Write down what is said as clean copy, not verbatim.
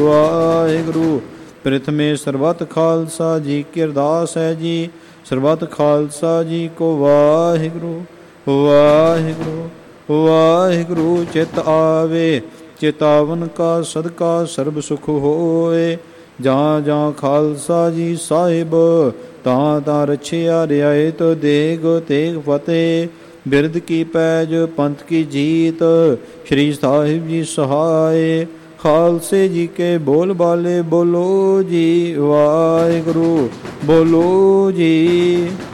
ਵਾਹਿਗੁਰੂ। ਪ੍ਰਥਮੇ ਸਰਬਤ ਖਾਲਸਾ ਜੀ ਕੀ ਅਰਦਾਸ ਹੈ ਜੀ। ਸਰਬਤ ਖਾਲਸਾ ਜੀ ਕੋ ਵਾਹਿਗੁਰੂ ਵਾਹਿਗੁਰੂ ਵਾਹਿਗੁਰੂ। ਚਿਤ ਆਵੇ ਚੇਤਾਵਨ ਕਾ ਸਦਕਾ ਸਰਬ ਸੁਖ ਹੋਏ। ਜਾਂ ਜਾਂ ਖਾਲਸਾ ਜੀ ਸਾਹਿਬ ਤਾਂ ਤਾਂ ਰਛਿਆ ਰਿਆਇਤ ਦੇਗ ਤੇਗ ਫਤਿਹ। ਬਿਰਦ ਕੀ ਪੈਜ ਪੰਥ ਕੀ ਜੀਤ ਸ਼੍ਰੀ ਸਾਹਿਬ ਜੀ ਸਹਾਏ। ਖਾਲਸੇ ਜੀ ਕੇ ਬੋਲ ਬਾਲੇ ਬੋਲੋ ਜੀ ਵਾਹਿਗੁਰੂ ਬੋਲੋ ਜੀ।